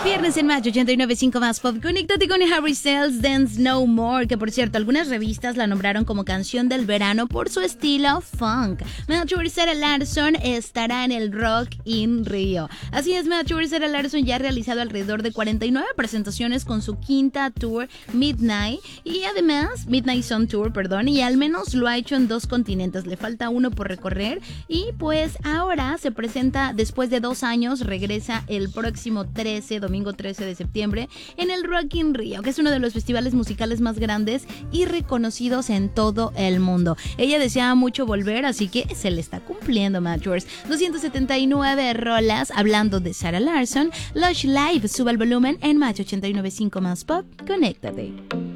viernes en Match 89.5 Más Pop. Conéctate con Harry Styles, Dance No More, que por cierto, algunas revistas la nombraron como canción del verano por su estilo funk. Matthew y Sarah Larsson estará en el Rock in Rio. Así es, Matthew y Sarah Larsson ya ha realizado alrededor de 49 presentaciones con su quinta tour Midnight y además Midnight Sun Tour, y al menos lo ha hecho en 2 continentes. Le falta uno por recorrer y pues ahora se presenta después de 2 años, regresa el próximo domingo 13 de septiembre en el Rock in Rio, que es uno de los festivales musicales más grandes y reconocidos en todo el mundo. Ella deseaba mucho volver, así que se le está cumpliendo, Matchers. 279 rolas hablando de Sarah Larsson. Lush Live, sube el volumen en Match 89.5 Más Pop. Conéctate.